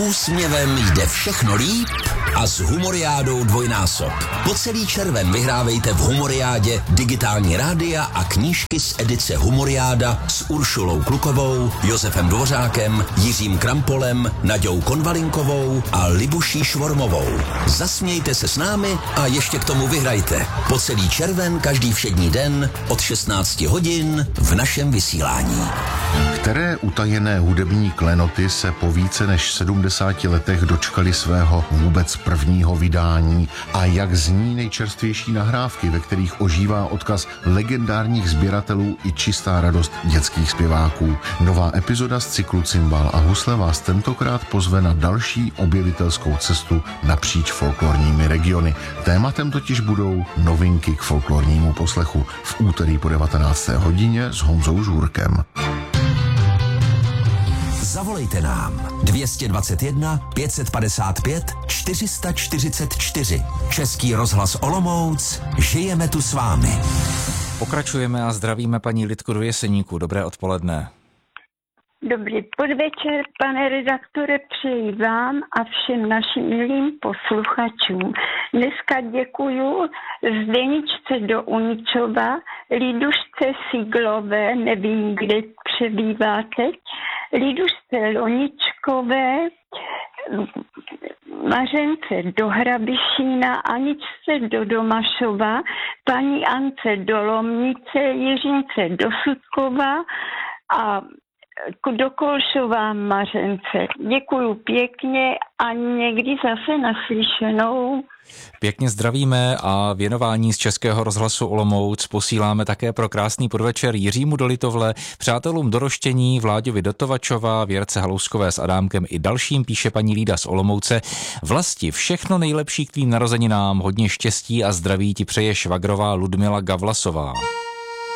úsměvem jde všechno líp a s Humoriádou dvojnásob. Po celý červen vyhrávejte v Humoriádě digitální rádia a knížky z edice Humoriáda s Uršulou Klukovou, Josefem Dvořákem, Jiřím Krampolem, Naďou Konvalinkovou a Libuší Švormovou. Zasmějte se s námi a ještě k tomu vyhrajte. Po celý červen každý všední den od 16 hodin v našem vysílání. Které utajené hudební klenoty se po více než 70 letech dočkali svého vůbec prvního vydání a jak zní nejčerstvější nahrávky, ve kterých ožívá odkaz legendárních sběratelů i čistá radost dětských zpěváků. Nová epizoda z cyklu Cimbál a husle vás tentokrát pozve na další objevitelskou cestu napříč folklorními regiony. Tématem totiž budou novinky k folklornímu poslechu v úterý po 19. hodině s Honzou Žůrkem. Zavolejte nám 221 555 444. Český rozhlas Olomouc, žijeme tu s vámi. Pokračujeme a zdravíme paní Lidku do Jeseníku. Dobré odpoledne. Dobrý podvečer, pane redaktore, přeji vám a všem našim milým posluchačům. Dneska děkuju Zdeničce do Uničova, Lidušce Siglové, nevím, kde přebýváte, Lidušce Loničkové, Mařence do Hrabišína, Aničce do Domašova, paní Ance do Lomnice, Jiřince do Sudkova a do Kolšova Mařence. Děkuju pěkně a někdy zase naslyšenou. Pěkně zdravíme a věnování z Českého rozhlasu Olomouc posíláme také pro krásný podvečer Jiřímu do Litovle, přátelům do Roštění, Vláďovi do Tovačova, Věrce Halouskové s Adámkem i dalším, píše paní Lída z Olomouce. Vlasti, všechno nejlepší k tvým narozeninám, hodně štěstí a zdraví ti přeje švagrová Ludmila Gavlasová.